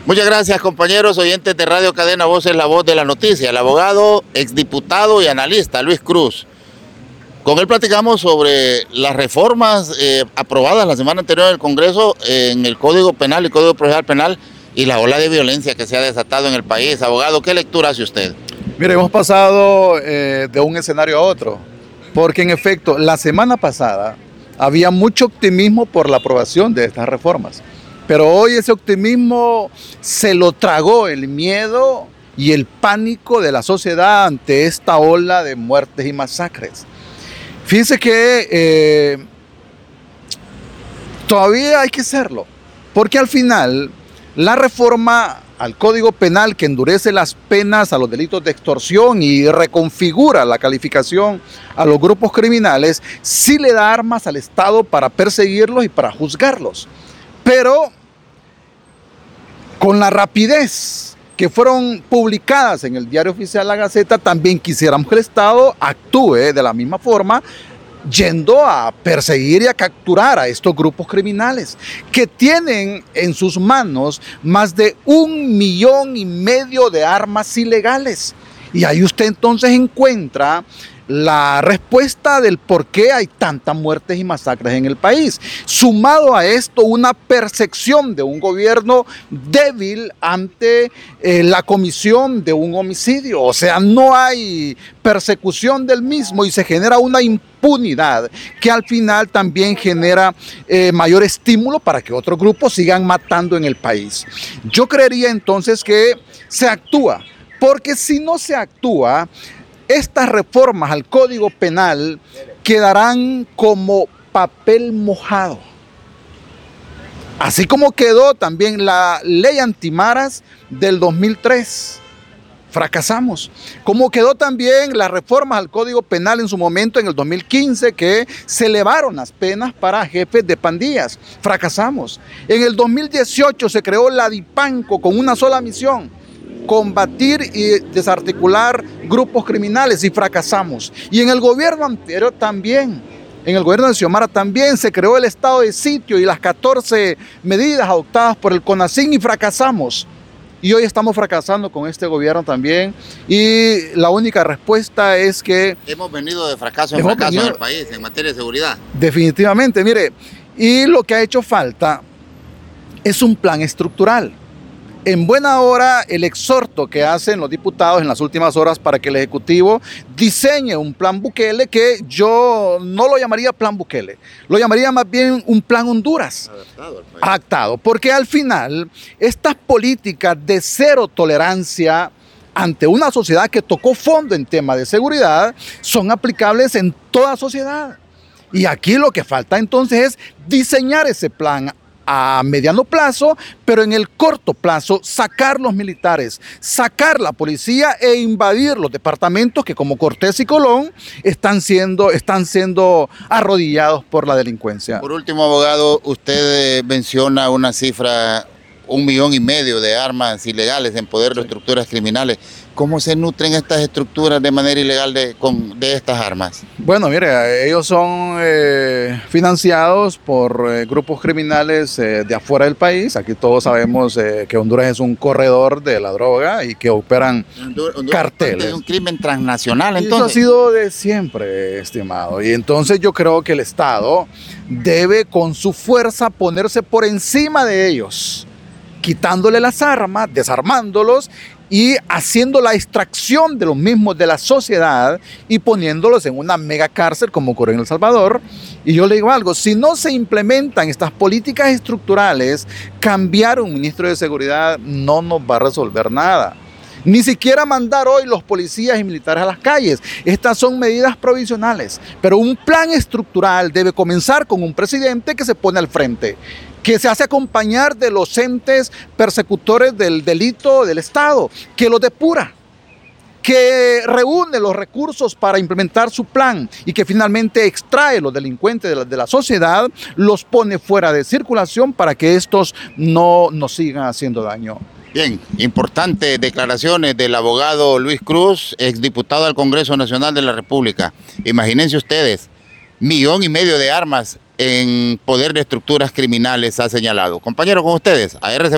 Muchas gracias, compañeros oyentes de Radio Cadena Voz, es la voz de la noticia. El abogado, exdiputado y analista Luis Cruz. Con él platicamos sobre las reformas aprobadas la semana anterior en el Congreso en el Código Penal y Código Procesal Penal y la ola de violencia que se ha desatado en el país. Abogado, ¿qué lectura hace usted? Mire, hemos pasado de un escenario a otro, porque en efecto, la semana pasada había mucho optimismo por la aprobación de estas reformas, pero hoy ese optimismo se lo tragó el miedo y el pánico de la sociedad ante esta ola de muertes y masacres. Fíjense que todavía hay que hacerlo, porque al final la reforma al Código Penal que endurece las penas a los delitos de extorsión y reconfigura la calificación a los grupos criminales, sí le da armas al Estado para perseguirlos y para juzgarlos. Pero con la rapidez que fueron publicadas en el Diario Oficial La Gaceta, también quisiéramos que el Estado actúe de la misma forma, yendo a perseguir y a capturar a estos grupos criminales que tienen en sus manos más de 1,5 millones de armas ilegales. Y ahí usted entonces encuentra la respuesta del por qué hay tantas muertes y masacres en el país. Sumado a esto, una percepción de un gobierno débil ante la comisión de un homicidio. O sea, no hay persecución del mismo y se genera una impunidad que al final también genera mayor estímulo para que otros grupos sigan matando en el país. Yo creería entonces que se actúa, porque si no se actúa, estas reformas al Código Penal quedarán como papel mojado. Así como quedó también la ley antimaras del 2003. Fracasamos. Como quedó también las reformas al Código Penal en su momento en el 2015 que se elevaron las penas para jefes de pandillas. Fracasamos. En el 2018 se creó la DIPANCO con una sola misión: combatir y desarticular grupos criminales, y fracasamos. Y en el gobierno anterior también, en el gobierno de Xiomara también se creó el estado de sitio y las 14 medidas adoptadas por el CONACYT y fracasamos. Y hoy estamos fracasando con este gobierno también, y la única respuesta es que hemos venido de fracaso en fracaso en el país en materia de seguridad. Definitivamente, mire, y lo que ha hecho falta es un plan estructural. En buena hora, el exhorto que hacen los diputados en las últimas horas para que el Ejecutivo diseñe un plan Bukele, que yo no lo llamaría plan Bukele, lo llamaría más bien un plan Honduras. Adaptado, porque al final estas políticas de cero tolerancia ante una sociedad que tocó fondo en tema de seguridad son aplicables en toda sociedad. Y aquí lo que falta entonces es diseñar ese plan a mediano plazo, pero en el corto plazo sacar los militares, sacar la policía e invadir los departamentos que, como Cortés y Colón, están siendo arrodillados por la delincuencia. Por último, abogado, usted menciona una cifra, 1,5 millones de armas ilegales en poder de estructuras criminales. ¿Cómo se nutren estas estructuras de manera ilegal de estas armas? Bueno, mire, ellos son financiados por grupos criminales de afuera del país. Aquí todos sabemos que Honduras es un corredor de la droga y que operan carteles. Es un crimen transnacional, entonces. Eso ha sido de siempre, estimado. Y entonces yo creo que el Estado debe con su fuerza ponerse por encima de ellos, quitándole las armas, desarmándolos y haciendo la extracción de los mismos de la sociedad y poniéndolos en una mega cárcel como ocurre en El Salvador. Y yo le digo algo, si no se implementan estas políticas estructurales, cambiar un ministro de seguridad no nos va a resolver nada. Ni siquiera mandar hoy los policías y militares a las calles. Estas son medidas provisionales, pero un plan estructural debe comenzar con un presidente que se pone al frente, que se hace acompañar de los entes persecutores del delito del Estado, que los depura, que reúne los recursos para implementar su plan y que finalmente extrae los delincuentes de la sociedad, los pone fuera de circulación para que estos no nos sigan haciendo daño. Bien, importantes declaraciones del abogado Luis Cruz, exdiputado al Congreso Nacional de la República. Imagínense ustedes, 1,5 millones de armas en poder de estructuras criminales ha señalado. Compañero, con ustedes, a RCB.